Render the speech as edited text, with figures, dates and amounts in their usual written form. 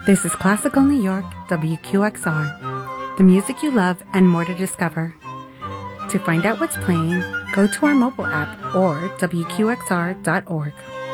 This is Classical New York, WQXR. The music you love and more to discover. To find out what's playing, go to our mobile app or WQXR.org.